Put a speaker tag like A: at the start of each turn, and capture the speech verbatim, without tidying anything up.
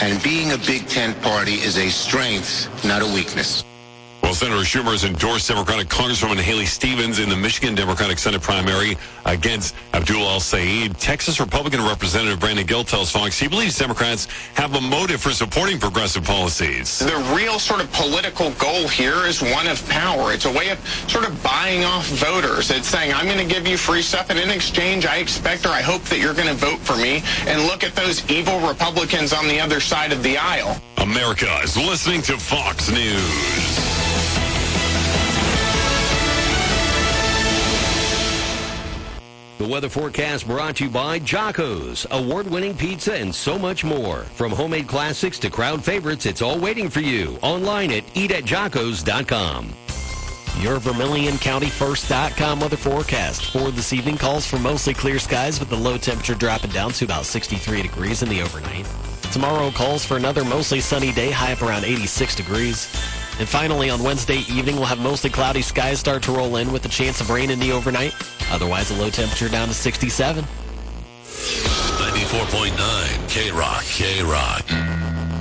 A: And being a Big Tent party is a strength, not a weakness.
B: Well, Senator Schumer has endorsed Democratic Congresswoman Haley Stevens in the Michigan Democratic Senate primary against Abdul El-Sayed. Texas Republican Representative Brandon Gill tells Fox he believes Democrats have a motive for supporting progressive policies.
C: The real sort of political goal here is one of power. It's a way of sort of buying off voters. It's saying, I'm going to give you free stuff, and in exchange, I expect or I hope that you're going to vote for me. And look at those evil Republicans on the other side of the aisle.
B: America is listening to Fox News.
D: The weather forecast brought to you by Jocko's, award-winning pizza and so much more. From homemade classics to crowd favorites, it's all waiting for you. Online at eat at jockos dot com.
E: Your Vermilion County First dot com weather forecast for this evening calls for mostly clear skies with the low temperature dropping down to about sixty-three degrees in the overnight. Tomorrow calls for another mostly sunny day, high up around eighty-six degrees. And finally, on Wednesday evening, we'll have mostly cloudy skies start to roll in with a chance of rain in the overnight. Otherwise, a low temperature down to sixty-seven.
F: ninety-four point nine K-Rock, K-Rock.